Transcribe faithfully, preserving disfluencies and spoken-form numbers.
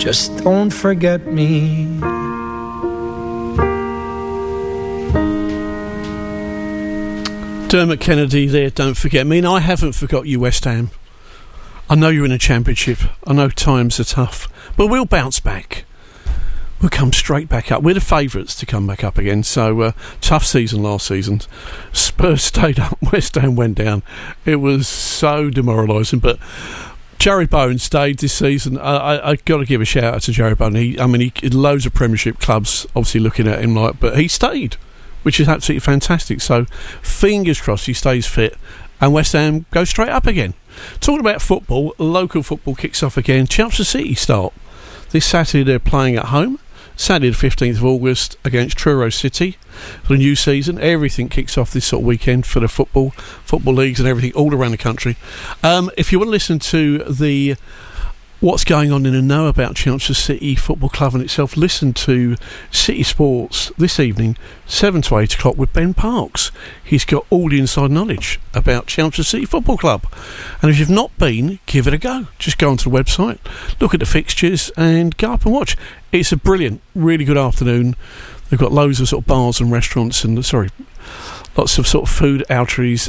just don't forget me. Dermot Kennedy there, don't forget me. And I haven't forgot you, West Ham. I know you're in a championship. I know times are tough, but we'll bounce back. We'll come straight back up. We're the favourites to come back up again. So, uh, tough season last season. Spurs stayed up, West Ham went down. It was so demoralising. But Jerry Bowen stayed this season. I, I, I got to give a shout out to Jerry Bowen. He, I mean, he loads of Premiership clubs obviously looking at him like, but he stayed, which is absolutely fantastic. So, fingers crossed he stays fit and West Ham go straight up again. Talking about football, local football kicks off again. Chelsea City start this Saturday. They're playing at home. Saturday the fifteenth of August against Truro City for the new season. Everything kicks off this sort of weekend for the football football leagues and everything all around the country. Um, if you want to listen to the what's going on in the know about Chelmsford City Football Club and itself, listen to City Sports this evening, seven to eight o'clock with Ben Parks. He's got all the inside knowledge about Chelmsford City Football Club. And if you've not been, give it a go. Just go onto the website, look at the fixtures and go up and watch. It's a brilliant, really good afternoon. They've got loads of sort of bars and restaurants and, sorry, lots of sort of food outeries